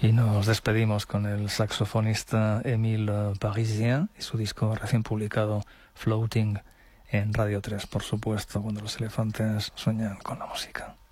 Y nos despedimos con el saxofonista Émile Parisien y su disco recién publicado Floating en Radio 3, por supuesto, cuando los elefantes sueñan con la música.